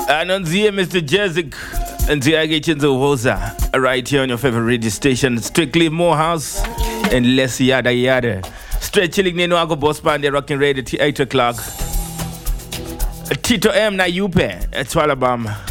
Anonzie Mr. Jezik and the Agachin Zohoza right here on your favorite radio station. Strictly more house and less yada yada. Straight chilling Nino Ago Boss Band, the rocking radio till 8 o'clock. Tito M na Yupe at Twalabam.